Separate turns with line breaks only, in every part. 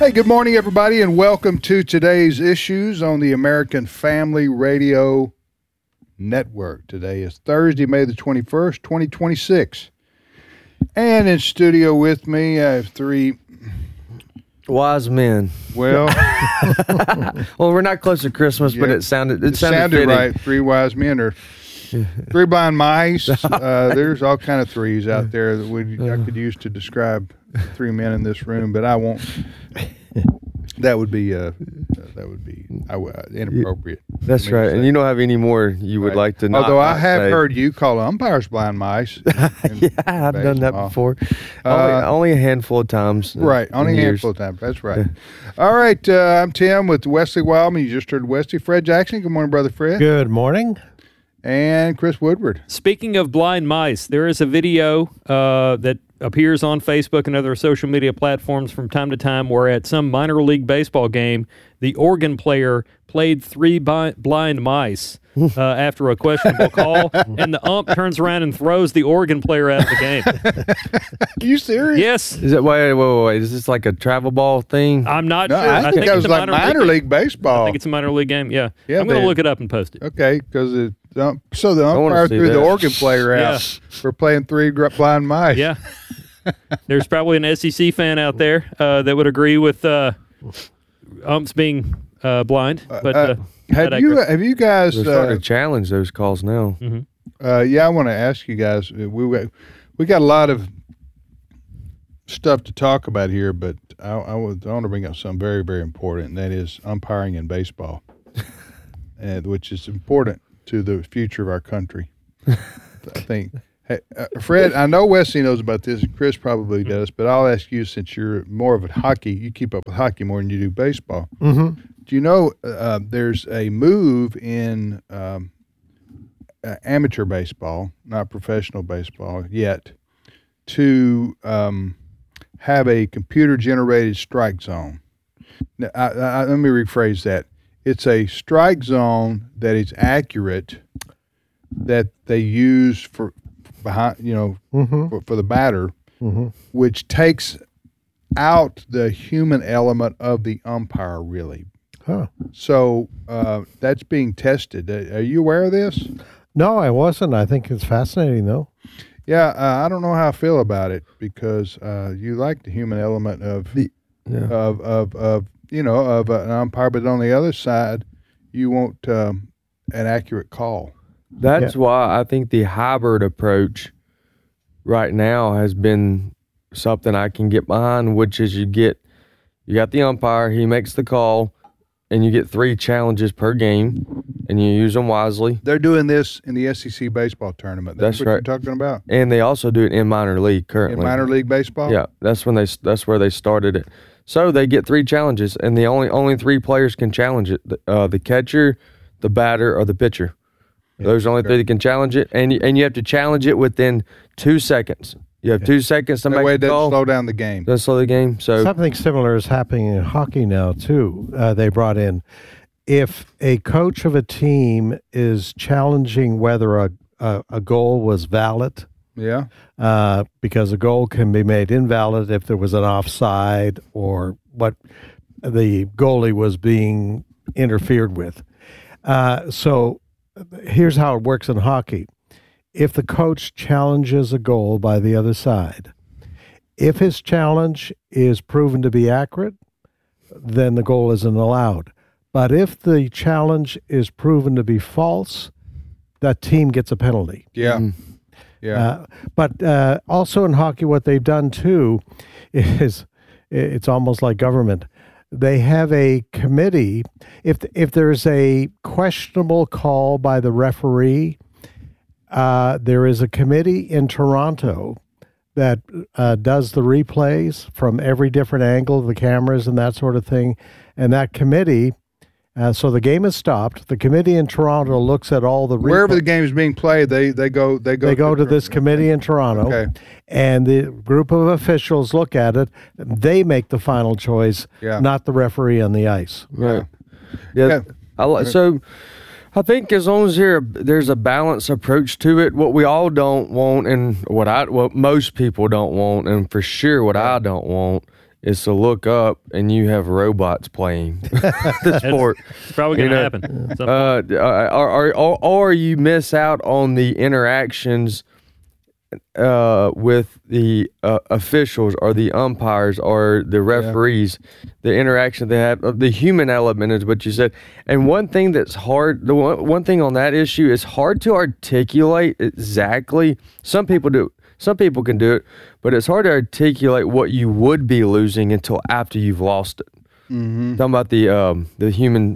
Hey, good morning, everybody, and welcome to today's issues on the American Family Radio Network. Today is Thursday, May the 21st, 2026. And in studio with me, I have three
wise men.
Well,
we're not close to Christmas, but it sounded
right. Three wise men or three blind mice. There's all kind of threes out there that I could use to describe three men in this room, but I won't. That would be inappropriate.
That's right. And you don't have any more you would like to know.
Although I have heard you call umpires blind mice.
Yeah, I've done that before. Only a handful of times.
Right, only a handful of times. That's right. All right, I'm Tim with Wesley Wildman. You just heard Wesley. Fred Jackson. Good morning, Brother Fred.
Good morning.
And Chris Woodward.
Speaking of blind mice, there is a video that appears on Facebook and other social media platforms from time to time where at some minor league baseball game, the organ player played three blind mice after a questionable call, and the ump turns around and throws the organ player out of the game.
Are you serious?
Yes.
Is it wait? Is this like a travel ball thing?
I'm not sure.
I think that was like minor league baseball.
I think it's a minor league game, yeah. I'm going to look it up and post it.
Okay, because so the umpire threw the organ player out for playing three blind mice.
Yeah. There's probably an SEC fan out there that would agree with umps being blind. But
have you guys
They're starting to challenge those calls now?
Mm-hmm.
Yeah, I want to ask you guys. We got a lot of stuff to talk about here, but I want to bring up something very, very important, and that is umpiring in baseball, which is important to the future of our country. I think. Hey, Fred, I know Wesley knows about this, and Chris probably does, but I'll ask you, since you're more of a hockey, you keep up with hockey more than you do baseball.
Mm-hmm.
Do you know there's a move in amateur baseball, not professional baseball yet, to have a computer-generated strike zone? Now, let me rephrase that. It's a strike zone that is accurate, that they use for the batter, which takes out the human element of the umpire, really.
Huh.
So that's being tested. Are you aware of this?
No, I wasn't. I think it's fascinating, though.
Yeah, I don't know how I feel about it, because you like the human element of an umpire, but on the other side, you want an accurate call.
That's why I think the hybrid approach right now has been something I can get behind, which is you got the umpire, he makes the call, and you get 3 challenges per game, and you use them wisely.
They're doing this in the SEC baseball tournament. That's what
right.
You're talking about.
And they also do it in minor league currently.
In minor league baseball?
Yeah, that's where they started it. So they get 3 challenges, and the only 3 players can challenge it: the catcher, the batter, or the pitcher. Those are only 3 that can challenge it, and you have to challenge it within 2 seconds. You have 2 seconds to make the call.
That slow down the game.
Doesn't slow the game. So
something similar is happening in hockey now too. They brought in, if a coach of a team is challenging whether a goal was valid, because a goal can be made invalid if there was an offside or what the goalie was being interfered with. So here's how it works in hockey. If the coach challenges a goal by the other side, if his challenge is proven to be accurate, then the goal isn't allowed. But if the challenge is proven to be false, that team gets a penalty.
Yeah.
But also in hockey, what they've done too is it's almost like government. They have a committee. If there's a questionable call by the referee, there is a committee in Toronto that does the replays from every different angle of the cameras and that sort of thing. And that committee, so the game is stopped. The committee in Toronto looks at all the
wherever the game is being played. They go to
this committee in Toronto, and the group of officials look at it. They make the final choice, not the referee on the ice.
Right. Yeah. So I think as long as there's a balanced approach to it, what we all don't want, and what most people don't want, and for sure what I don't want, is to look up and you have robots playing the sport.
It's probably going to happen.
Or you miss out on the interactions with the officials or the umpires or the referees, the interaction they have, the human element is what you said. And one thing that's hard, one thing on that issue is hard to articulate exactly. Some people do. Some people can do it, but it's hard to articulate what you would be losing until after you've lost it. Mm-hmm. Talking about the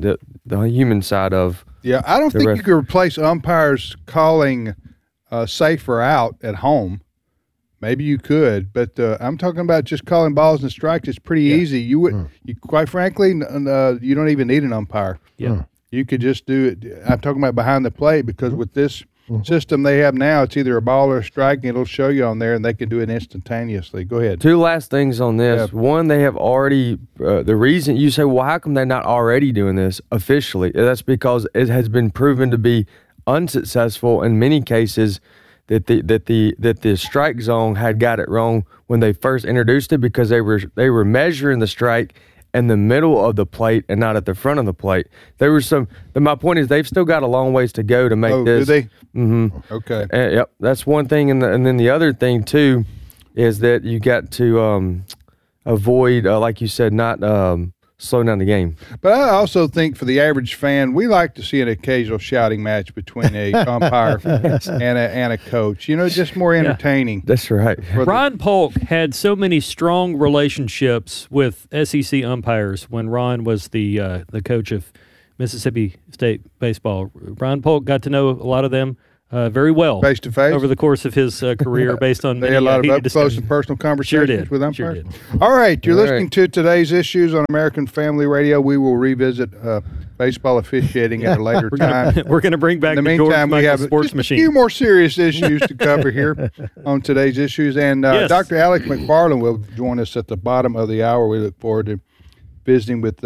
human side of
I don't think you could replace umpires calling safer out at home. Maybe you could, but I'm talking about just calling balls and strikes. It's pretty easy. You would, quite frankly, you don't even need an umpire.
Yeah,
you could just do it. I'm talking about behind the plate because with this system they have now, it's either a ball or a strike, and it'll show you on there, and they can do it instantaneously. Go ahead.
Two last things on this. One, they have already, the reason you say, well, how come they're not already doing this officially? That's because it has been proven to be unsuccessful in many cases that the strike zone had got it wrong when they first introduced it because they were measuring the strike in the middle of the plate and not at the front of the plate. There was my point is they've still got a long ways to go to make this.
Do they?
Mm-hmm.
Okay.
Yep. That's one thing. And then the other thing too is that you got to avoid, like you said, not slow down the game.
But I also think for the average fan, we like to see an occasional shouting match between a umpire and a coach. Just more entertaining.
That's right.
Ron Polk had so many strong relationships with SEC umpires when Ron was the coach of Mississippi State baseball. Ron Polk got to know a lot of them very well,
face to face,
over the course of his career, based on
they had a lot of up close and personal conversations with umpires.
Sure did.
All right, you're listening to today's issues on American Family Radio. We will revisit baseball officiating at a later time.
We're going to bring back
in the
meantime,
we have
sports
just
machine.
A few more serious issues to cover here on today's issues, and Dr. Alec McFarland will join us at the bottom of the hour. We look forward to visiting with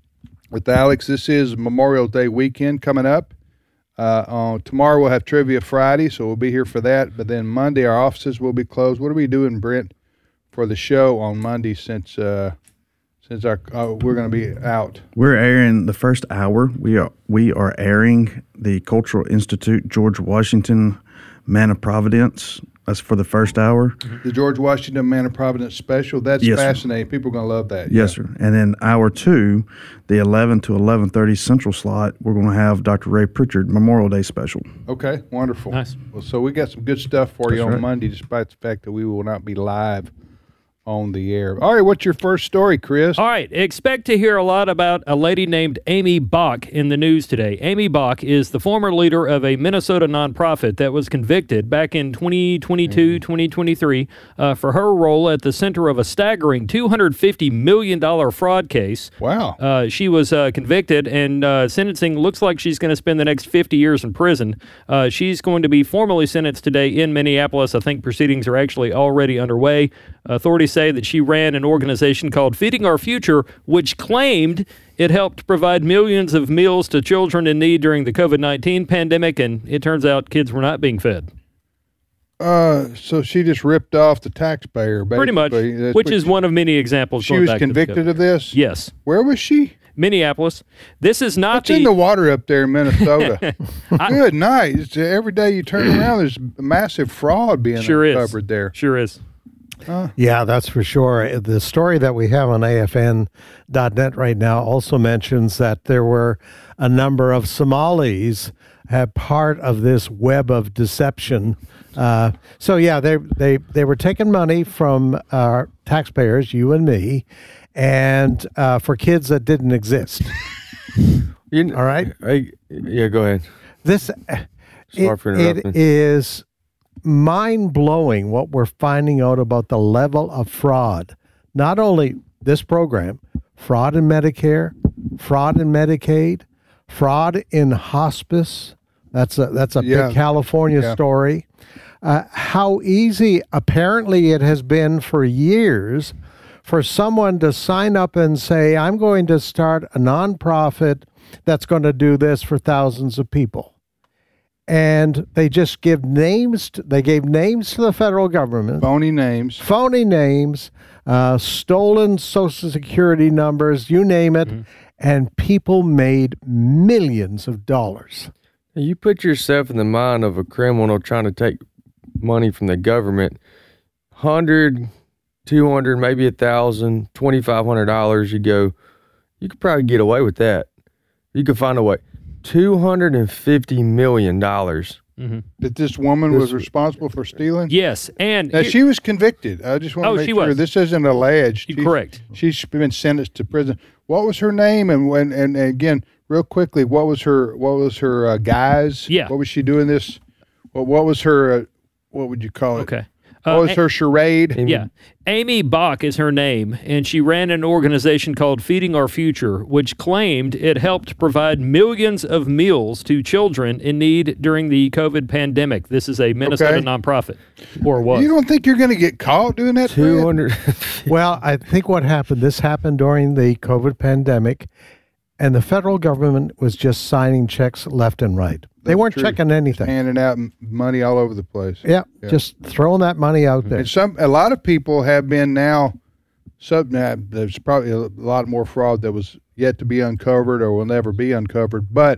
Alex. This is Memorial Day weekend coming up. Tomorrow we'll have Trivia Friday, so we'll be here for that. But then Monday our offices will be closed. What are we doing, Brent, for the show on Monday since we're going to be out?
We're airing the first hour. We are airing the Cultural Institute George Washington Man of Providence. That's for the first hour.
The George Washington Man of Providence special. That's fascinating.
Sir.
People are going to love that.
Yes, sir. And then hour 2, the 11 to 11:30 Central slot, we're going to have Dr. Ray Pritchard Memorial Day special.
Okay, wonderful.
Nice.
Well, so we got some good stuff for you on Monday, despite the fact that we will not be live on the air. All right, what's your first story, Chris?
All right, expect to hear a lot about a lady named Amy Bach in the news today. Amy Bach is the former leader of a Minnesota nonprofit that was convicted back in 2022-2023 for her role at the center of a staggering $250 million fraud case.
Wow.
She was convicted, and sentencing looks like she's going to spend the next 50 years in prison. She's going to be formally sentenced today in Minneapolis. I think proceedings are actually already underway. Authorities say that she ran an organization called Feeding Our Future, which claimed it helped provide millions of meals to children in need during the COVID-19 pandemic, and it turns out kids were not being fed.
So she just ripped off the taxpayer, basically.
Pretty much, which is one of many examples.
She was convicted of this?
Yes.
Where was she?
Minneapolis. This is not
What's in the water up there in Minnesota? Good night. It's, every day you turn around, there's massive fraud being uncovered there.
Sure is.
Yeah, that's for sure. The story that we have on AFN.net right now also mentions that there were a number of Somalis had part of this web of deception. So yeah, they were taking money from our taxpayers, you and me, and for kids that didn't exist. All right.
Yeah, go ahead.
This it is mind-blowing what we're finding out about the level of fraud. Not only this program, fraud in Medicare, fraud in Medicaid, fraud in hospice. That's a big California story. How easy apparently it has been for years for someone to sign up and say, I'm going to start a nonprofit that's going to do this for thousands of people. and they just give names. They gave names to the federal government.
Phony names.
Stolen Social Security numbers, you name it, and people made millions of dollars.
You put yourself in the mind of a criminal trying to take money from the government, $100, $200, maybe $1,000, $2,500. You go, you could probably get away with that. You could find a way. $250 million.
That this woman was responsible for stealing?
Yes, and
now, she was convicted. I just want to make sure
was.
This isn't alleged.
Correct.
She's been sentenced to prison. What was her name? And again, real quickly, what was her guise?
Yeah.
What was she doing this? What was her? What would you call it?
Okay.
What was her charade?
Yeah. Amy Bach is her name, and she ran an organization called Feeding Our Future, which claimed it helped provide millions of meals to children in need during the COVID pandemic. This is a Minnesota nonprofit, or was.
You don't think you're going to get caught doing that?
200.
Well, I think what happened, this happened during the COVID pandemic, and the federal government was just signing checks left and right. They weren't checking anything.
Handing out money all over the place.
Yeah, just throwing that money out there.
And a lot of people have been now. There's probably a lot more fraud that was yet to be uncovered or will never be uncovered. But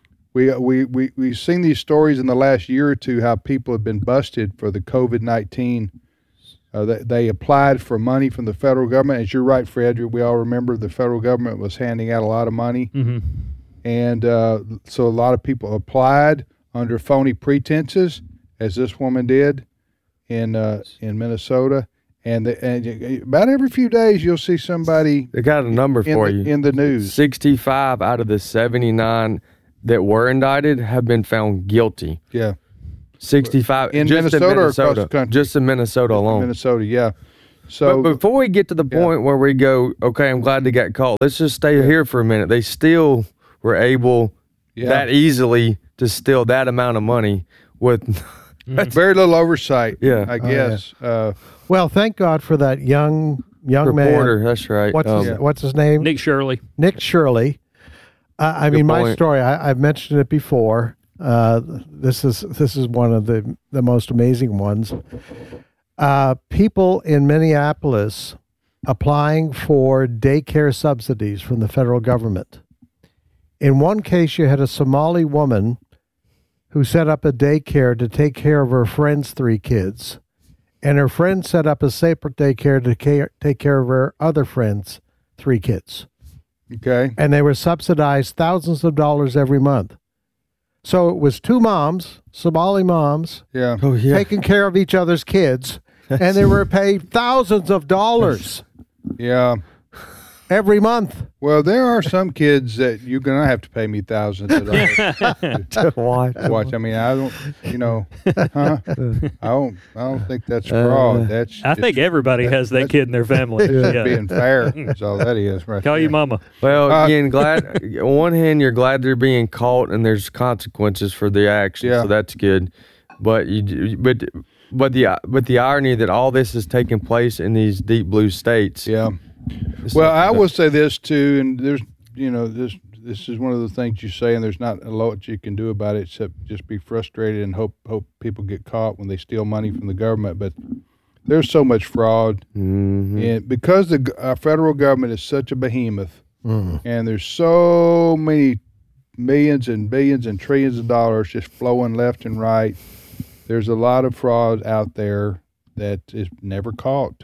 we've seen these stories in the last year or two how people have been busted for the COVID-19. They applied for money from the federal government. As you're right, Frederick, we all remember the federal government was handing out a lot of money. And so a lot of people applied under phony pretenses, as this woman did in Minnesota. And about every few days, you'll see somebody.
They got a number for you
in the news.
65 out of the 79 that were indicted have been found guilty.
Yeah.
65
in
just
Minnesota,
in Minnesota
or across the country?
Just in Minnesota alone.
Minnesota, yeah. So,
but before we get to the point where we go, okay, I'm glad they got caught. Let's just stay here for a minute. They still were able that easily to steal that amount of money with
very little oversight.
Yeah,
I guess.
Well, thank God for that young
reporter.
man.
That's right.
What's his name?
Nick Shirley.
Nick Shirley. I mean, my story. I've mentioned it before. This is one of the most amazing ones. People in Minneapolis applying for daycare subsidies from the federal government. In one case, you had a Somali woman who set up a daycare to take care of her friend's 3 kids, and her friend set up a separate daycare to take care of her other friend's 3 kids.
Okay.
And they were subsidized thousands of dollars every month. So it was 2 moms, Somali moms, taking care of each other's kids, and they were paid thousands of dollars.
Yeah.
Every month.
Well, there are some kids that you're going to have to pay me thousands of dollars
to watch.
I mean, I don't, I don't think that's fraud.
I think everybody has that kid in their family.
Being fair is all that is, right?
Call you mama.
Well, again, glad. On one hand, you're glad they're being caught and there's consequences for the action, so that's good. But but the irony that all this is taking place in these deep blue states.
Yeah. Well, I will say this too, and there's, this is one of the things you say, and there's not a lot you can do about it except just be frustrated and hope people get caught when they steal money from the government. But there's so much fraud, and because our federal government is such a behemoth, and there's so many millions and billions and trillions of dollars just flowing left and right. There's a lot of fraud out there that is never caught,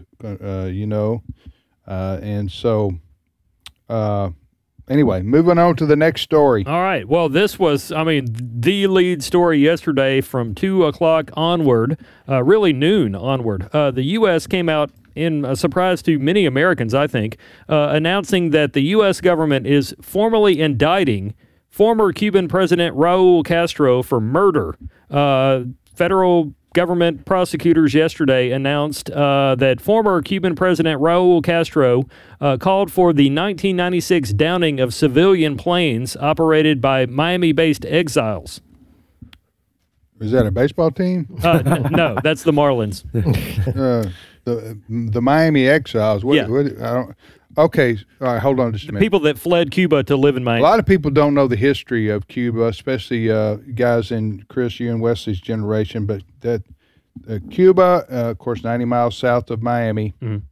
and so, anyway, moving on to the next story.
All right. Well, this was, the lead story yesterday from 2 o'clock onward, really noon onward. The U.S. came out in a surprise to many Americans, I think, announcing that the U.S. government is formally indicting former Cuban President Raul Castro for murder. Federal government prosecutors yesterday announced that former Cuban President Raul Castro called for the 1996 downing of civilian planes operated by Miami-based exiles.
Is that a baseball team?
No, that's the Marlins.
The Miami Exiles. Okay, all right, hold on just a minute.
People that fled Cuba to live in
A
Miami.
lot of people don't know the history of Cuba, especially guys in Chris, you and Wesley's generation. But that Cuba, of course, 90 miles south of Miami,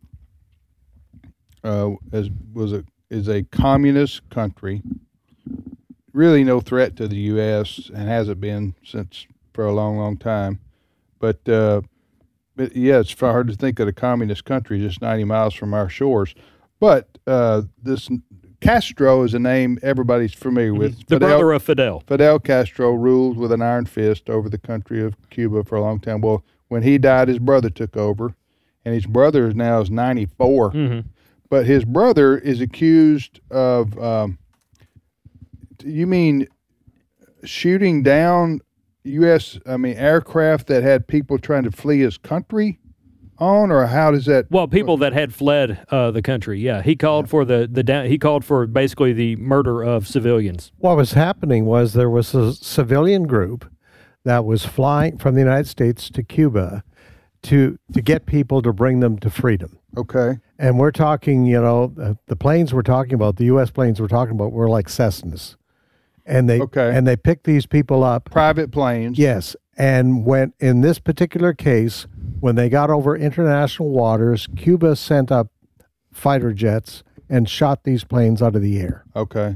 is a communist country. Really, no threat to the U.S. and hasn't been since for a long, long time. But yeah, it's hard to think of a communist country just 90 miles from our shores. But this Castro is a name everybody's familiar with.
The brother of Fidel.
Fidel Castro ruled with an iron fist over the country of Cuba for a long time. Well, when he died, his brother took over, and his brother now is 94. But his brother is accused of, you mean shooting down aircraft that had people trying to flee his country on, or how does that?
Well, people that had fled the country. Yeah, he called for he called for basically the murder of civilians.
What was happening was there was a civilian group that was flying from the United States to Cuba to get people to bring them to freedom.
Okay.
And we're talking, the planes we're talking about, the U.S. planes we're talking about, were like Cessnas. And they picked these people up.
Private planes.
Yes. And when in this particular case, when they got over international waters, Cuba sent up fighter jets and shot these planes out of the air.
Okay.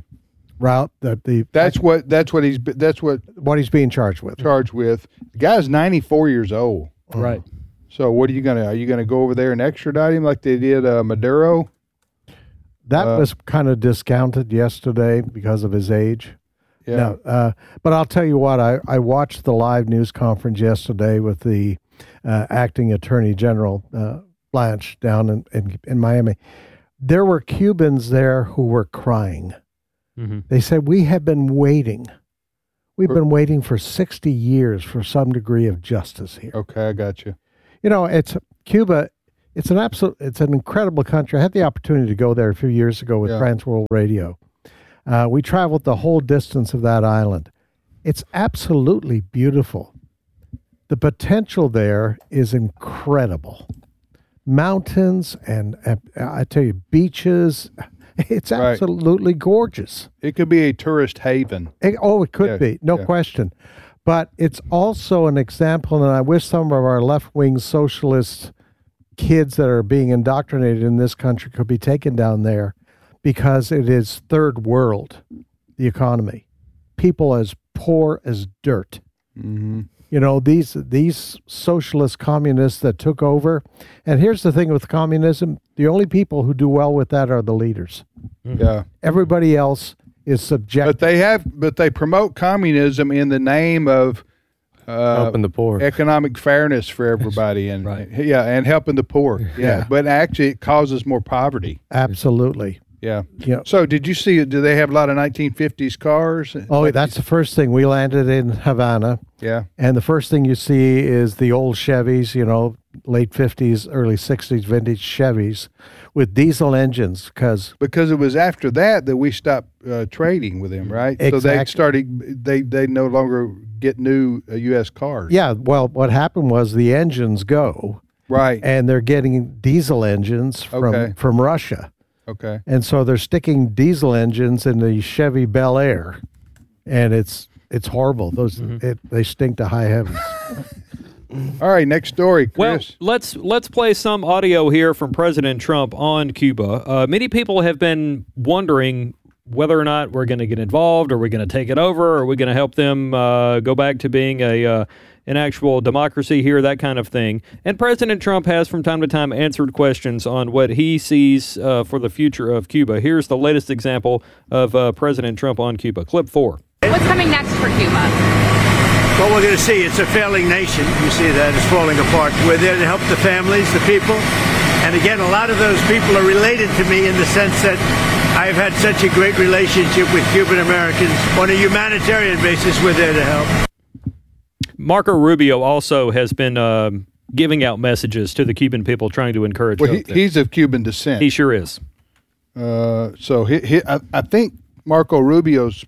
That's
what
he's being charged with.
The guy's 94 years old.
Right.
So what are you gonna go over there and extradite him like they did Maduro?
That was kind of discounted yesterday because of his age.
Yeah.
No, but I'll tell you what, I watched the live news conference yesterday with the acting attorney general, Blanche, down in Miami. There were Cubans there who were crying. They said, we have been waiting. We've been waiting for 60 years for some degree of justice here.
Okay, I got you.
It's Cuba. It's an incredible country. I had the opportunity to go there a few years ago with Trans World Radio. We traveled the whole distance of that island. It's absolutely beautiful. The potential there is incredible. Mountains and I tell you, beaches. It's absolutely gorgeous.
It could be a tourist haven.
It could be, no question. But it's also an example, and I wish some of our left-wing socialist kids that are being indoctrinated in this country could be taken down there, because it is third world, the economy. People as poor as dirt. These socialist communists that took over. And here's the thing with communism, the only people who do well with that are the leaders.
Yeah.
Everybody else is subject.
But they promote communism in the name of
helping the poor,
economic fairness for everybody, and and helping the poor. But actually, it causes more poverty.
Absolutely.
Yeah. So did you see it? Do they have a lot of 1950s cars?
Oh, that's the first thing. We landed in Havana.
Yeah.
And the first thing you see is the old Chevys, late 50s, early 60s vintage Chevys with diesel engines. Because
it was after that we stopped trading with them, right?
Exactly.
So they started, they no longer get new U.S. cars.
Yeah. Well, what happened was the engines go.
Right.
And they're getting diesel engines from Russia.
Okay.
And so they're sticking diesel engines in the Chevy Bel Air, and it's horrible. Those they stink to high heavens.
All right, next story, Chris.
Well, let's play some audio here from President Trump on Cuba. Many people have been wondering whether or not we're going to get involved, are we going to take it over, are we going to help them go back to being an actual democracy here, that kind of thing. And President Trump has from time to time answered questions on what he sees for the future of Cuba. Here's the latest example of President Trump on Cuba. Clip 4.
What's coming next for Cuba?
Well, we're going to see it's a failing nation. You see that it's falling apart. We're there to help the families, the people. And again, a lot of those people are related to me in the sense that I've had such a great relationship with Cuban Americans. On a humanitarian basis, we're there to help.
Marco Rubio also has been giving out messages to the Cuban people, trying to encourage hope.
He's of Cuban descent.
He sure is.
So I think Marco Rubio's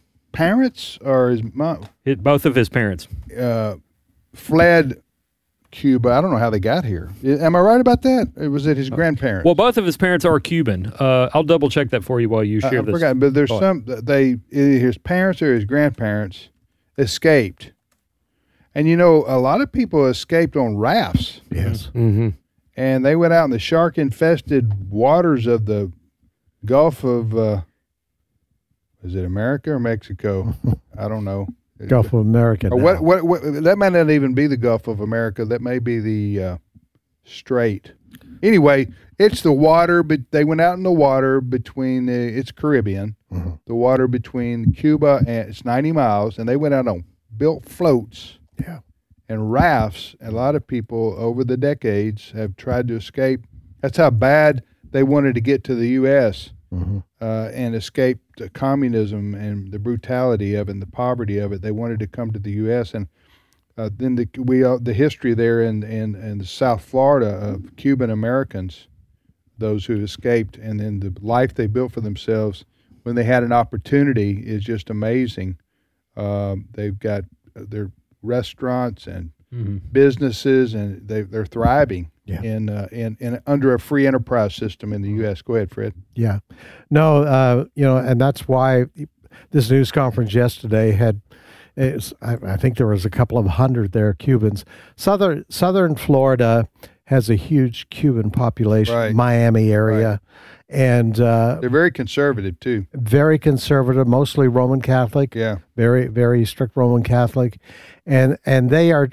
parents or his mom,
Both of his parents
fled Cuba. I don't know how they got here. Am I right about that? Or was it his grandparents?
Well, both of his parents are Cuban. I'll double check that for you while you share
I
this.
forgot, but there's his parents or his grandparents escaped. And a lot of people escaped on rafts.
Yes.
Mm-hmm.
And they went out in the shark-infested waters of the Gulf of, is it America or Mexico? I don't know.
Gulf of America.
Or what, that might not even be the Gulf of America. That may be the Strait. Anyway, it's the water, but they went out in the water between, it's Caribbean, the water between Cuba and, it's 90 miles, and they went out on built floats.
Yeah.
And rafts. A lot of people over the decades have tried to escape. That's how bad they wanted to get to the U.S. And escape communism and the brutality of it and the poverty of it. They wanted to come to the U.S. And then the history there in South Florida of Cuban Americans, those who escaped, and then the life they built for themselves when they had an opportunity is just amazing. They've got their restaurants and businesses, and they're thriving in under a free enterprise system in the U.S. Go ahead, Fred.
Yeah, no, and that's why this news conference yesterday had. I think there was a couple of hundred there Cubans. Southern Florida has a huge Cuban population,
Right.
Miami area.
Right.
And
They're very conservative too.
very conservative, mostly Roman Catholic.
Yeah.
Very, very strict Roman Catholic, and they are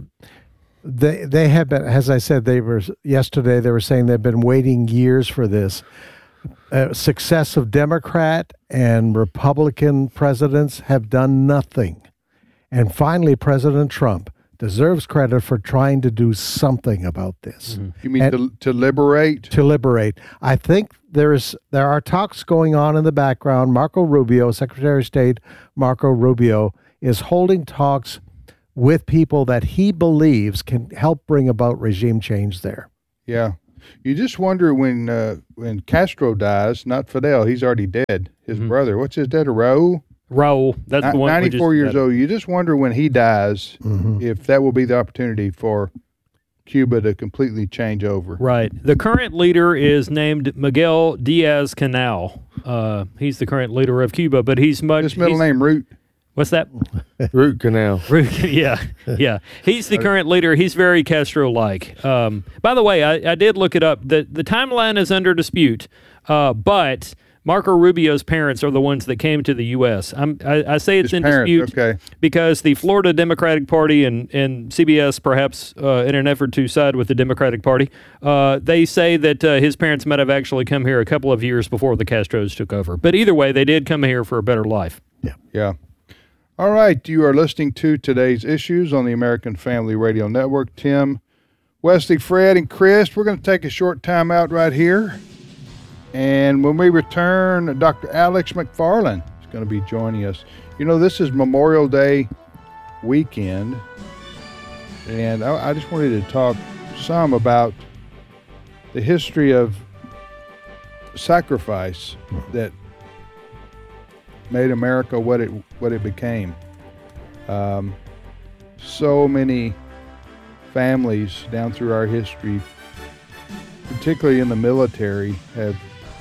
they have been, as I said, yesterday they were saying they've been waiting years for this. Successive Democrat and Republican presidents have done nothing, and finally President Trump deserves credit for trying to do something about this.
You mean to liberate?
To liberate. I think there are talks going on in the background. Marco Rubio, Secretary of State Marco Rubio, is holding talks with people that he believes can help bring about regime change there.
Yeah. You just wonder when Castro dies, not Fidel, he's already dead. His brother, what's his dad, Raul?
Raul, that's the one.
94 years old. You just wonder when he dies if that will be the opportunity for Cuba to completely change over.
Right. The current leader is named Miguel Diaz-Canel. He's the current leader of Cuba, but he's much.
His middle name, Root.
What's that?
Root canal.
Yeah. He's the current leader. He's very Castro-like. By the way, I did look it up. The timeline is under dispute, but Marco Rubio's parents are the ones that came to the U.S. I say it's in dispute because the Florida Democratic Party and CBS, perhaps in an effort to side with the Democratic Party, they say that his parents might have actually come here a couple of years before the Castros took over. But either way, they did come here for a better life.
Yeah. All right. You are listening to today's issues on the American Family Radio Network. Tim, Wesley, Fred, and Chris, we're going to take a short time out right here. And when we return, Dr. Alex McFarland is going to be joining us. This is Memorial Day weekend, and I just wanted to talk some about the history of sacrifice that made America what it became. So many families down through our history, particularly in the military, have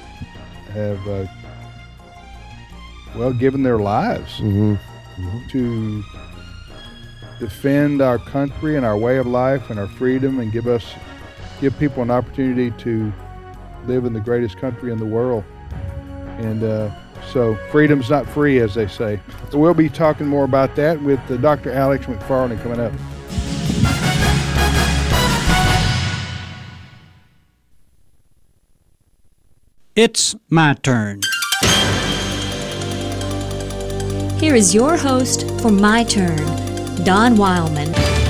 given their lives to defend our country and our way of life and our freedom, and give people an opportunity to live in the greatest country in the world. And so freedom's not free, as they say. So we'll be talking more about that with Dr. Alex McFarland coming up.
It's my turn.
Here is your host for My Turn, Don Wildman.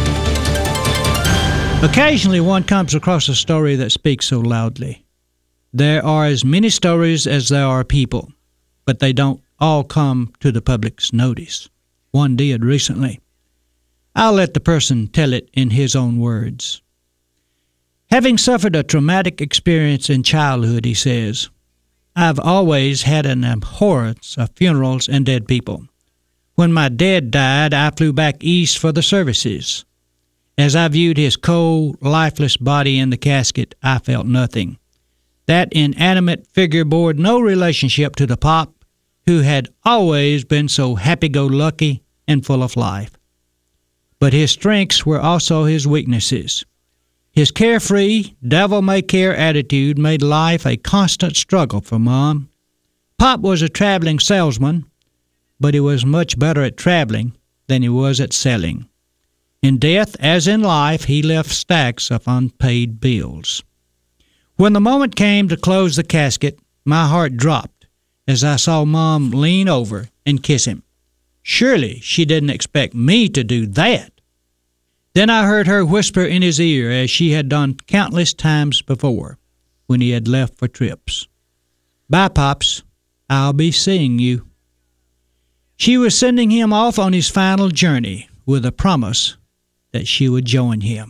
Occasionally one comes across a story that speaks so loudly. There are as many stories as there are people, but they don't all come to the public's notice. One did recently. I'll let the person tell it in his own words. Having suffered a traumatic experience in childhood, he says, I've always had an abhorrence of funerals and dead people. When my dad died, I flew back east for the services. As I viewed his cold, lifeless body in the casket, I felt nothing. That inanimate figure bore no relationship to the Pop, who had always been so happy-go-lucky and full of life. But his strengths were also his weaknesses. His carefree, devil-may-care attitude made life a constant struggle for Mom. Pop was a traveling salesman, but he was much better at traveling than he was at selling. In death, as in life, he left stacks of unpaid bills. When the moment came to close the casket, my heart dropped as I saw Mom lean over and kiss him. Surely she didn't expect me to do that. Then I heard her whisper in his ear, as she had done countless times before when he had left for trips, "Bye, Pops. I'll be seeing you." She was sending him off on his final journey with a promise that she would join him.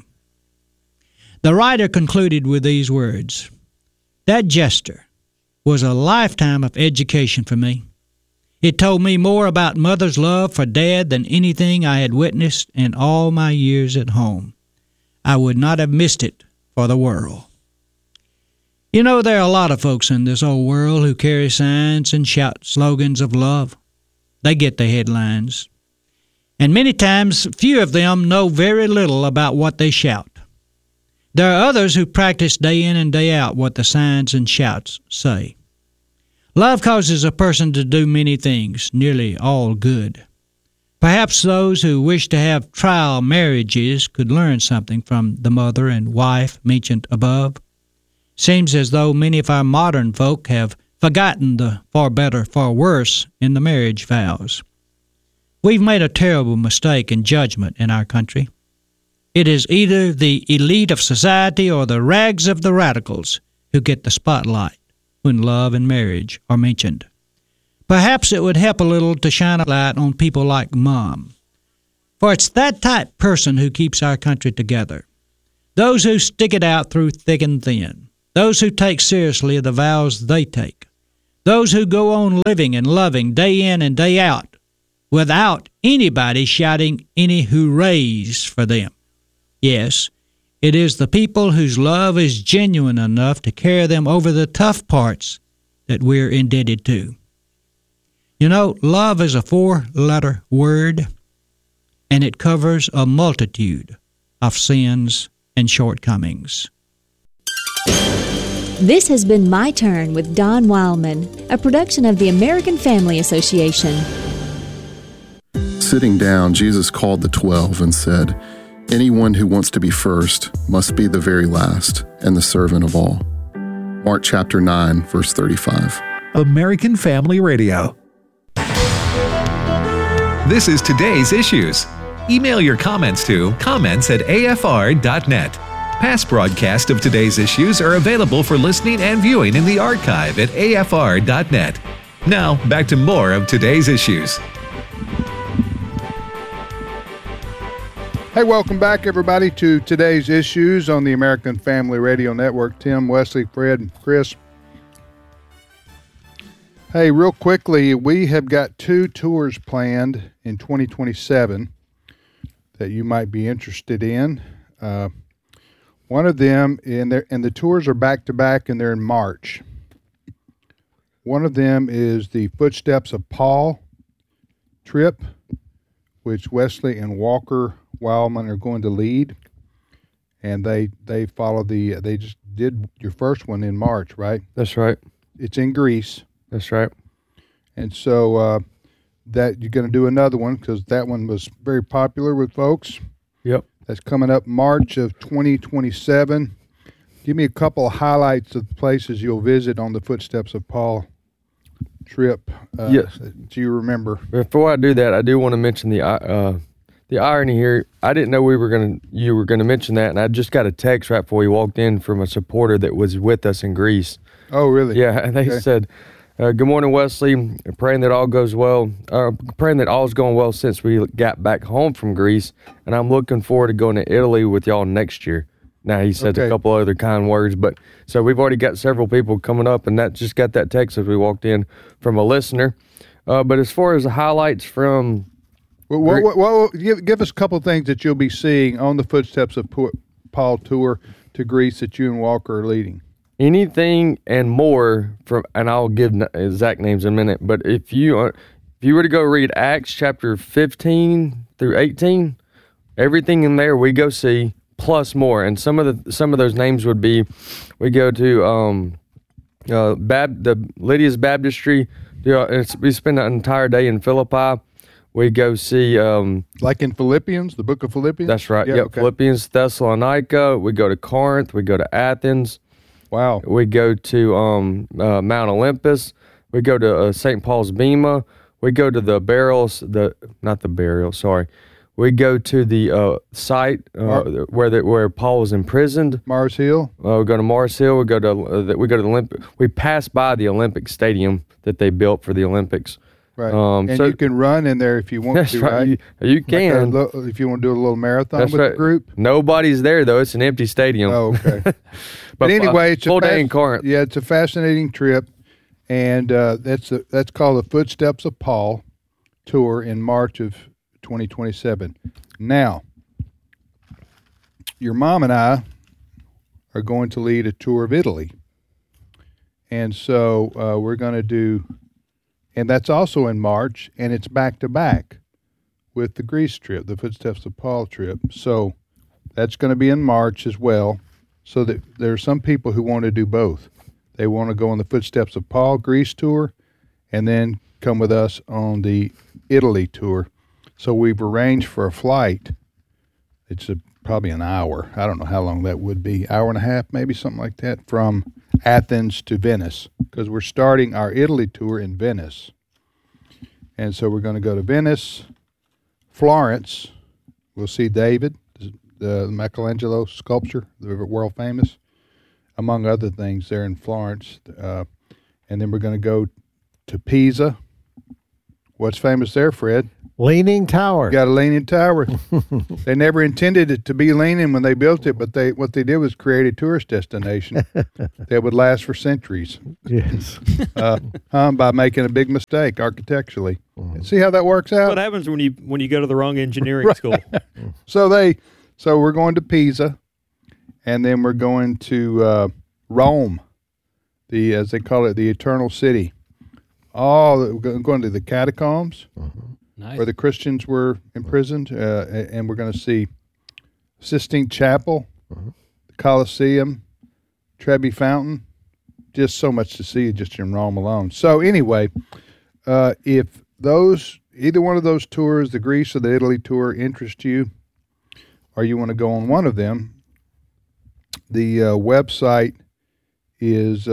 The writer concluded with these words, "That gesture was a lifetime of education for me. It told me more about Mother's love for Dad than anything I had witnessed in all my years at home. I would not have missed it for the world." You know, there are a lot of folks in this old world who carry signs and shout slogans of love. They get the headlines. And many times, few of them know very little about what they shout. There are others who practice day in and day out what the signs and shouts say. Love causes a person to do many things, nearly all good. Perhaps those who wish to have trial marriages could learn something from the mother and wife mentioned above. Seems as though many of our modern folk have forgotten the for better, for worse in the marriage vows. We've made a terrible mistake in judgment in our country. It is either the elite of society or the rags of the radicals who get the spotlight when love and marriage are mentioned. Perhaps it would help a little to shine a light on people like Mom. For it's that type person who keeps our country together. Those who stick it out through thick and thin. Those who take seriously the vows they take. Those who go on living and loving day in and day out without anybody shouting any hoorays for them. Yes, it is the people whose love is genuine enough to carry them over the tough parts that we're indebted to. You know, love is a 4-letter word, and it covers a multitude of sins and shortcomings.
This has been My Turn with Don Wildman, a production of the American Family Association.
Sitting down, Jesus called the 12 and said, "Anyone who wants to be first must be the very last and the servant of all." Mark chapter 9, verse 35.
American Family Radio. This is Today's Issues. Email your comments to comments@afr.net. Past broadcasts of Today's Issues are available for listening and viewing in the archive at afr.net. Now, back to more of Today's Issues.
Hey, welcome back, everybody, to Today's Issues on the American Family Radio Network. Tim, Wesley, Fred, and Chris. Hey, real quickly, we have got 2 tours planned in 2027 that you might be interested in. One of them, and the tours are back-to-back, and they're in March. One of them is the Footsteps of Paul trip, which Wesley and Walker Wildman are going to lead, and they follow they just did your first one in March, right?
That's right.
It's in Greece.
That's right.
And so that you're going to do another one because that one was very popular with folks.
Yep.
That's coming up March of 2027. Give me a couple of highlights of the places you'll visit on the Footsteps of Paul trip.
Yes.
Do you remember?
Before I do that, I do want to mention the irony here. I didn't know you were gonna mention that, and I just got a text right before we walked in from a supporter that was with us in Greece.
Oh, really?
Yeah, and they said, "Good morning, Wesley. Praying that all goes well. Praying that all's going well since we got back home from Greece, and I'm looking forward to going to Italy with y'all next year." Now he said a couple other kind words, but so we've already got several people coming up, and that just got that text as we walked in from a listener. But as far as the highlights from
Well, give us a couple of things that you'll be seeing on the Footsteps of Paul tour to Greece that you and Walker are leading.
Anything and more and I'll give exact names in a minute. But if you were to go read Acts chapter 15 through 18, everything in there we go see plus more. And some of those names would be, we go to the Lydia's Baptistry. We spend an entire day in Philippi. We go see...
like in Philippians, the book of Philippians?
That's right.
Yeah,
yep.
Okay.
Philippians, Thessalonica. We go to Corinth. We go to Athens.
Wow.
We go to Mount Olympus. We go to St. Paul's Bema. We go to the barrels, not the burial, sorry. We go to the site where Paul was imprisoned.
Mars Hill.
We go to Mars Hill. We go to the Olympic. We pass by the Olympic Stadium that they built for the Olympics.
Right. And you can run in there if you want to, right?
You can.
Like if you want to do a little marathon with the group.
Nobody's there, though. It's an empty stadium.
Oh, okay. But anyway, it's
full day in Corinth.
Yeah, it's a fascinating trip. And that's called the Footsteps of Paul tour in March of 2027. Now, your mom and I are going to lead a tour of Italy. And so we're going to do... And that's also in March, and it's back-to-back with the Greece trip, the Footsteps of Paul trip. So that's going to be in March as well, so that there are some people who want to do both. They want to go on the Footsteps of Paul Greece tour and then come with us on the Italy tour. So we've arranged for a flight. It's probably an hour. I don't know how long that would be, hour and a half, maybe something like that, from Athens to Venice, because we're starting our Italy tour in Venice. And so we're going to go to Venice, Florence. We'll see David, the Michelangelo sculpture, the world famous, among other things there in Florence. And then we're going to go to Pisa. What's famous there, Fred?
Leaning Tower.
Got a leaning tower. They never intended it to be leaning when they built it, but what they did was create a tourist destination that would last for centuries.
Yes.
By making a big mistake architecturally. See how that works out?
What happens when you go to the wrong engineering school?
So we're going to Pisa, and then we're going to Rome, as they call it, the Eternal City. We're going to the catacombs.
Nice.
Where the Christians were imprisoned, and we're going to see Sistine Chapel, the Colosseum, Trevi Fountain. Just so much to see just in Rome alone. So anyway, if either one of those tours, the Greece or the Italy tour, interest you, or you want to go on one of them, the website is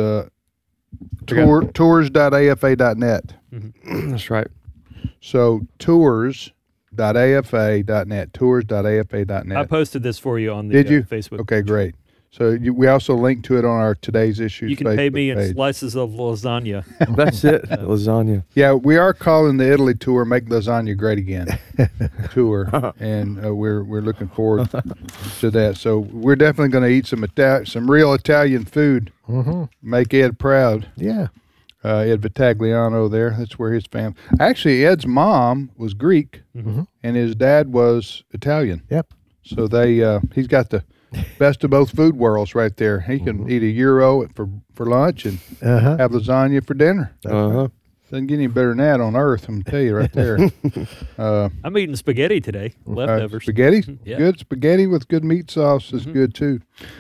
tours.afa.net.
That's right.
So tours.afa.net, tours.afa.net.
I posted this for you on the Facebook.
Okay, great. So we also link to it on our Today's Issues
You can
Facebook
pay me in
page.
slices of lasagna.
That's it, lasagna.
Yeah, we are calling the Italy tour "Make Lasagna Great Again" tour, and we're looking forward to that. So we're definitely going to eat some real Italian food. Make Ed proud.
Yeah.
Ed Vitagliano there. That's where his family. Actually, Ed's mom was Greek, and his dad was Italian.
Yep.
So he's got the best of both food worlds right there. He can eat a gyro for lunch and have lasagna for dinner. Doesn't get any better than that on earth, I'm going to tell you right there.
I'm eating spaghetti today, leftovers.
Spaghetti?
Yeah.
Good spaghetti with good meat sauce is good too.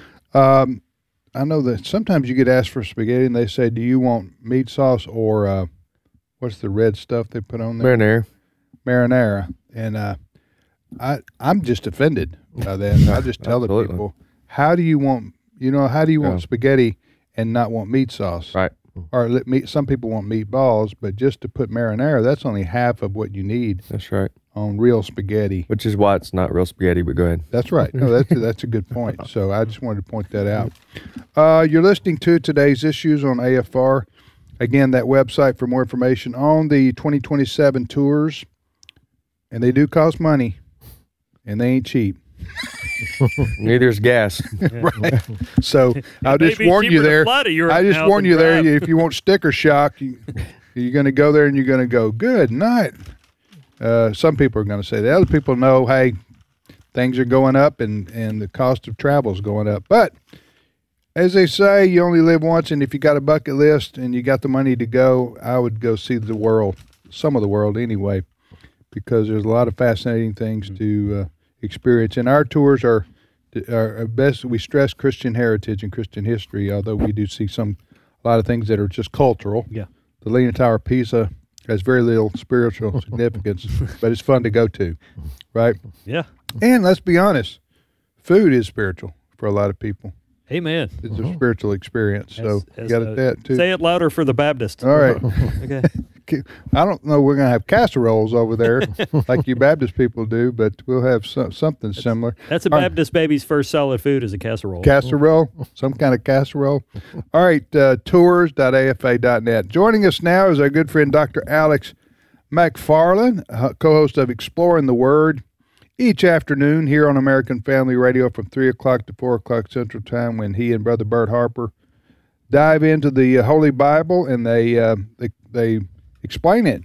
I know that sometimes you get asked for spaghetti and they say, do you want meat sauce or what's the red stuff they put on there? Marinara. And I'm just offended by that. I just tell the people, how do you want spaghetti and not want meat sauce?
Right.
Or some people want meatballs, but just to put marinara, that's only half of what you need.
That's right.
On real spaghetti.
Which is why it's not real spaghetti, but go ahead.
That's right. No, that's a good point. So I just wanted to point that out. You're listening to Today's Issues on AFR. Again, that website for more information on the 2027 tours. And they do cost money, and they ain't cheap.
Neither is gas.
Right. So I'll just warn you there. I just warn you there. If you want sticker shock, you're going to go there and you're going to go, good night. Some people are going to say that. Other people know, hey, things are going up and the cost of travel is going up. But as they say, you only live once, and if you got a bucket list and you got the money to go, I would go see the world, some of the world anyway, because there's a lot of fascinating things to experience. And our tours are best. We stress Christian heritage and Christian history, although we do see a lot of things that are just cultural.
Yeah.
The Leaning Tower of Pisa has very little spiritual significance, but it's fun to go to, right?
Yeah.
And let's be honest, food is spiritual for a lot of people.
Amen.
It's a spiritual experience. So you got that too.
Say it louder for the Baptist.
All right.
Okay.
I don't know. We're going to have casseroles over there like you Baptist people do, but we'll have something similar.
That's a Baptist baby's first solid food is a casserole.
Casserole, some kind of casserole. All right, tours.afa.net. Joining us now is our good friend Dr. Alex McFarland, co-host of Exploring the Word, each afternoon here on American Family Radio from 3 o'clock to 4 o'clock Central Time, when he and Brother Bert Harper dive into the Holy Bible and they explain it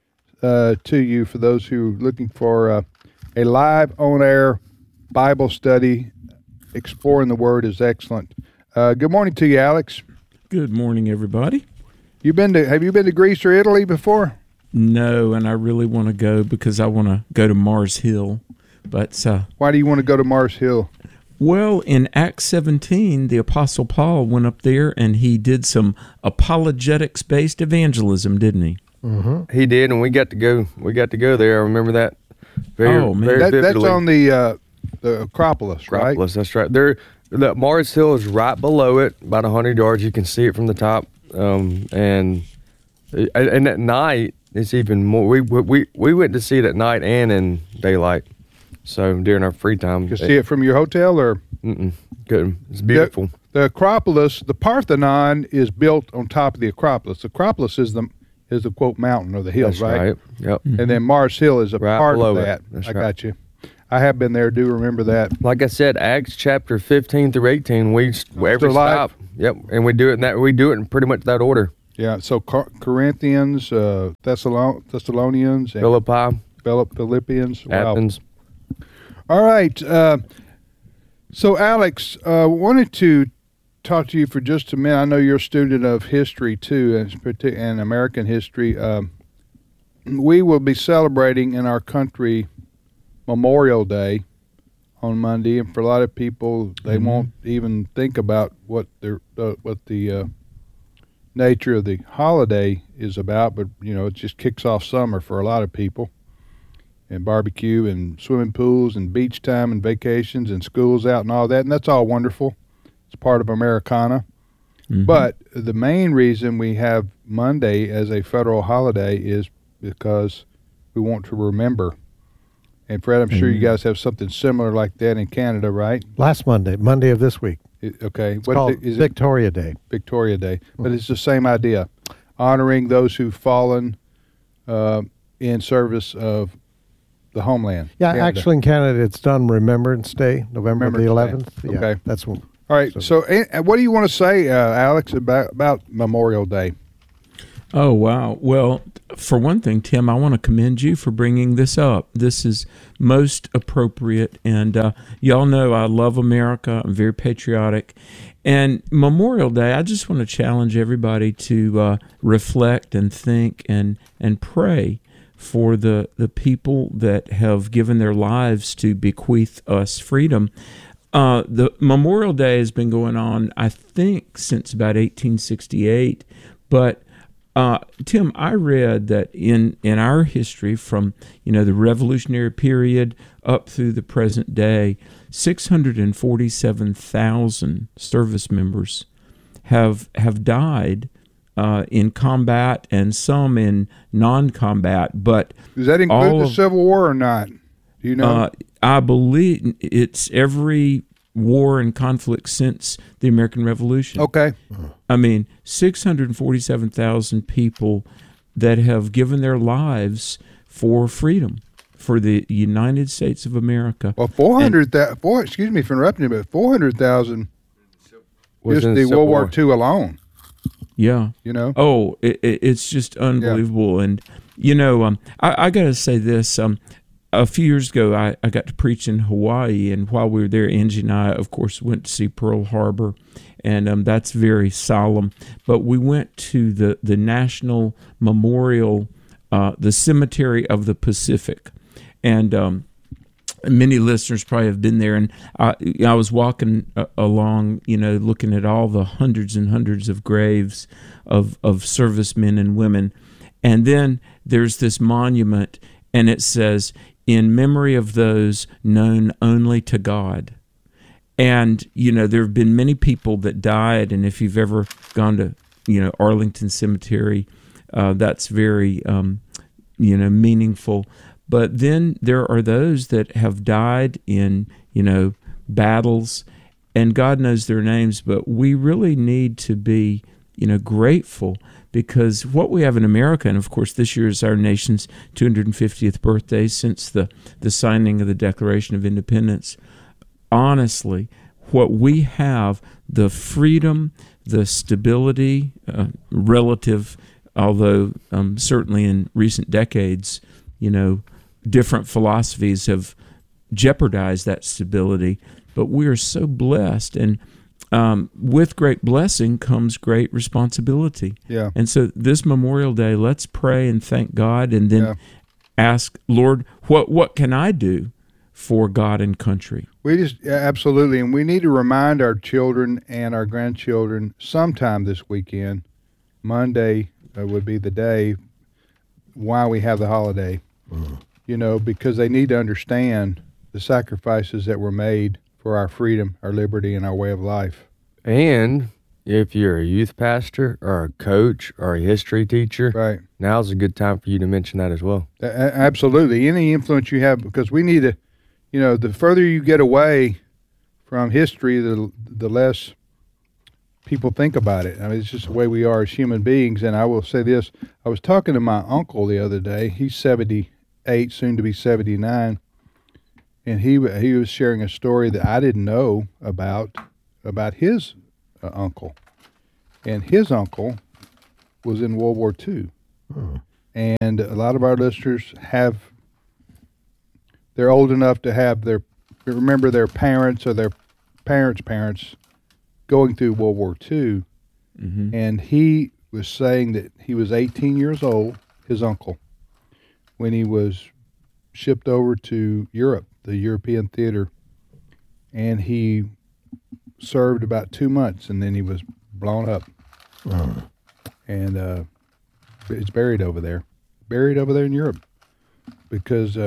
to you. For those who are looking for a live on-air Bible study, Exploring the Word is excellent. Good morning to you, Alex.
Good morning, everybody.
Have you been to Greece or Italy before?
No, and I really want to go because I want to go to Mars Hill. But
why do you want to go to Mars Hill?
Well, in Acts 17, the Apostle Paul went up there and he did some apologetics-based evangelism, didn't he?
Mm-hmm. He did, and we got to go. We got to go there. I remember that. Very vividly.
That's on the Acropolis, right?
Acropolis, that's right. The Mars Hill is right below it, about 100 yards. You can see it from the top, and at night it's even more. We went to see it at night and in daylight. So during our free time,
you can see it from your hotel, or
good. It's beautiful.
The Acropolis, the Parthenon, is built on top of the Acropolis. The Acropolis is the quote mountain or the hill,
that's right? Yep.
Mm-hmm. And then Mars Hill is a part of that.
That's
I got you. I have been there. Do remember that?
Like I said, Acts chapter 15 through 18. We every stop. Yep, and we do it in pretty much that order.
Yeah. So Corinthians, Thessalonians, and Philippians,
Athens.
Wow. All right. So, Alex, wanted to talk to you for just a minute. I know you're a student of history, too, and American history. We will be celebrating in our country Memorial Day on Monday, and for a lot of people, they won't even think about what the nature of the holiday is about, but, it just kicks off summer for a lot of people. And barbecue and swimming pools and beach time and vacations and schools out and all that. And that's all wonderful. It's part of Americana. Mm-hmm. But the main reason we have Monday as a federal holiday is because we want to remember. And Fred, I'm sure you guys have something similar like that in Canada, right?
Last Monday of this week.
Okay.
It's called Victoria Day.
Victoria Day. But it's the same idea. Honoring those who've fallen in service of the homeland.
Yeah, Canada. Actually in Canada it's done Remembrance Day, November the 11th. Yeah,
okay.
That's one.
All right. So what do you want to say, Alex, about Memorial Day?
Oh, wow. Well, for one thing, Tim, I want to commend you for bringing this up. This is most appropriate. And y'all know I love America. I'm very patriotic. And Memorial Day, I just want to challenge everybody to reflect and think and pray for the people that have given their lives to bequeath us freedom. The Memorial Day has been going on, I think, since about 1868. But, Tim, I read that in our history from, the Revolutionary period up through the present day, 647,000 service members have died in combat and some in non-combat, but
does that include the Civil War or not? Do you know?
I believe it's every war and conflict since the American Revolution.
Okay.
I mean, 647,000 people that have given their lives for freedom, for the United States of America.
Well, 400,000. Excuse me for interrupting you, but 400,000 just the World War II alone.
Yeah.
You know?
Oh, it's just unbelievable. Yeah. I got to say this. A few years ago, I got to preach in Hawaii, and while we were there, Angie and I, of course, went to see Pearl Harbor, and that's very solemn. But we went to the National Memorial, the Cemetery of the Pacific, and many listeners probably have been there. And I was walking along, looking at all the hundreds and hundreds of graves of servicemen and women, and then there's this monument, and it says, "In memory of those known only to God." And, there have been many people that died, and if you've ever gone to, Arlington Cemetery, that's very, meaningful. But then there are those that have died in, battles, and God knows their names, but we really need to be, grateful, because what we have in America, and of course this year is our nation's 250th birthday since the signing of the Declaration of Independence. Honestly, what we have, the freedom, the stability, relative, although certainly in recent decades, different philosophies have jeopardized that stability, but we are so blessed, and with great blessing comes great responsibility.
Yeah.
And so this Memorial Day, let's pray and thank God, and then ask, Lord, what can I do for God and country?
Absolutely, and we need to remind our children and our grandchildren sometime this weekend. Monday would be the day why we have the holiday. Because they need to understand the sacrifices that were made for our freedom, our liberty, and our way of life.
And if you're a youth pastor or a coach or a history teacher,
right,
now's a good time for you to mention that as well.
Absolutely. Any influence you have, because we need to, the further you get away from history, the less people think about it. I mean, it's just the way we are as human beings. And I will say this, I was talking to my uncle the other day. He's 78, soon to be 79. And he was sharing a story that I didn't know about his uncle. And his uncle was in World War II. Oh. And a lot of our listeners they're old enough to remember their parents or their parents' going through World War II. Mm-hmm. And he was saying that he was 18 years old, his uncle, when he was shipped over to Europe, the European theater, and he served about 2 months, and then he was blown up. And it's buried over there in Europe, because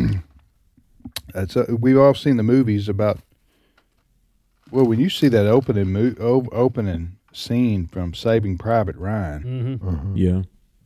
we've all seen the movies about. Well, when you see that opening scene from Saving Private Ryan,
mm-hmm. Yeah.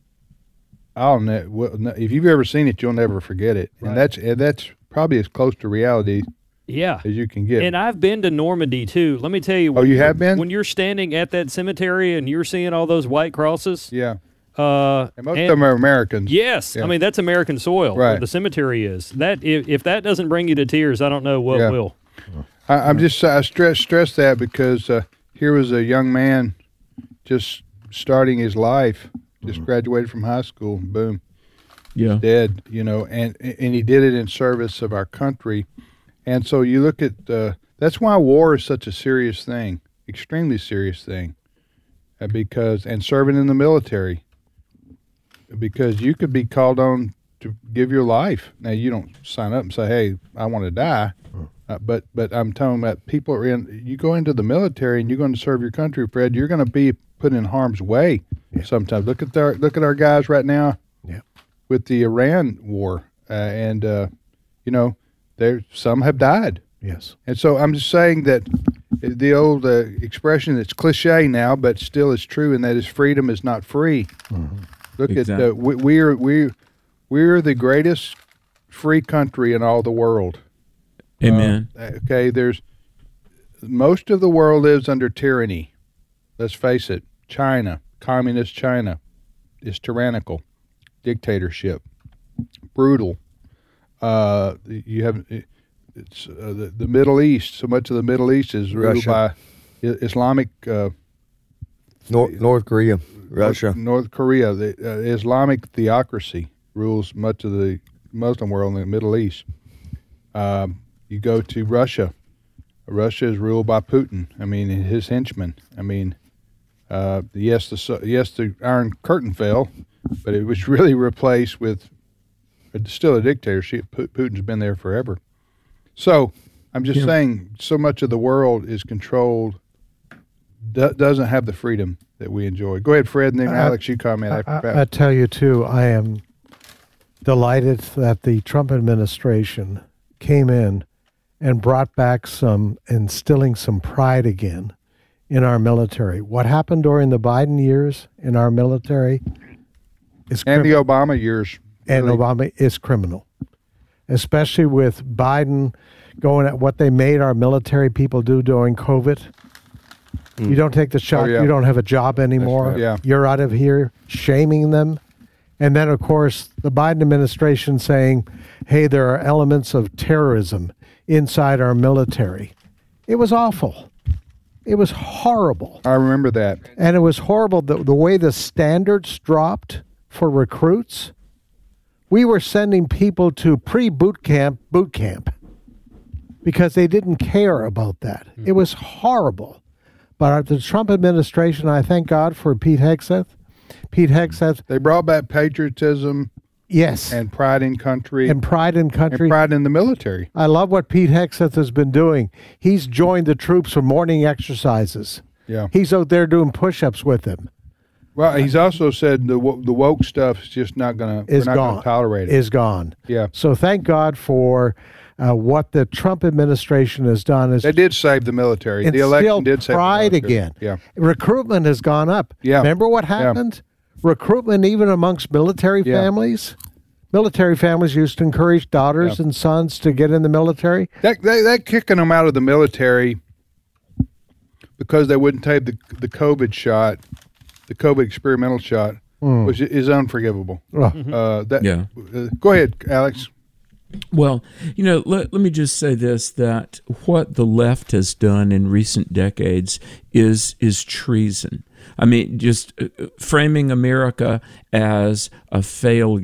If you've ever seen it, you'll never forget it, right. And that's probably as close to reality, as you can get.
And I've been to Normandy too. Let me tell you.
You have been?
When you're standing at that cemetery and you're seeing all those white crosses.
Yeah. And most of them are Americans.
Yes, yeah. I mean that's American soil.
Right.
Where the cemetery is. That if that doesn't bring you to tears, I don't know what will.
I stress that because here was a young man just starting his life, just graduated from high school, boom, he's dead, and he did it in service of our country. And so you look at that's why war is such a serious thing, extremely serious thing, and serving in the military, because you could be called on to give your life. Now you don't sign up and say, "Hey, I want to die." But I'm talking about people you go into the military and you're going to serve your country, Fred. You're going to be put in harm's way sometimes. Look at our guys right now with the Iran war, and some have died.
Yes.
And so I'm just saying that the old expression that's cliche now, but still is true, and that is freedom is not free. Mm-hmm. Look exactly. At we're the greatest free country in all the world.
Amen.
Okay, most of the world lives under tyranny. Let's face it. China, communist China, is tyrannical, dictatorship, brutal. You have the Middle East. So much of the Middle East is ruled by Islamic.
North Korea, Russia,
North Korea, the Islamic theocracy. rules much of the Muslim world in the Middle East. You go to Russia. Russia is ruled by Putin. I mean, his henchmen. I mean, yes, the Iron Curtain fell, but it was really replaced with still a dictatorship. Putin's been there forever. So I'm just saying, so much of the world is controlled, doesn't have the freedom that we enjoy. Go ahead, Fred, and then Alex, you comment.
I tell you, too, I am delighted that the Trump administration came in and brought back instilling some pride again in our military. What happened during the Biden years in our military is
and the Obama years.
And really. Obama is criminal, especially with Biden going at what they made our military people do during COVID. You don't take the shot, you don't have a job anymore.
Right.
You're out of here, shaming them. And then, of course, the Biden administration saying, hey, there are elements of terrorism inside our military. It was awful. It was horrible.
I remember that.
And it was horrible the way the standards dropped for recruits. We were sending people to pre-boot camp because they didn't care about that. It was horrible. But the Trump administration, I thank God for Pete Hegseth.
They brought back patriotism.
Yes.
And pride in country.
And pride in country.
And pride in the military.
I love what Pete Hegseth has been doing. He's joined the troops for morning exercises.
Yeah.
He's out there doing push-ups with them.
Well, he's also said the woke stuff is just not going to tolerate it.
Is gone.
Yeah.
So thank God for what the Trump administration has done.
They did save the military. The election did save
pride
the military.
again.
Yeah.
Recruitment has gone up.
Yeah.
Remember what happened? Recruitment even amongst military families. Military families used to encourage daughters and sons to get in the military.
That kicking them out of the military because they wouldn't take the COVID shot, the COVID experimental shot, is unforgivable. Go ahead, Alex.
Well, let me just say this, that what the left has done in recent decades is treason. I mean, just framing America as a failure.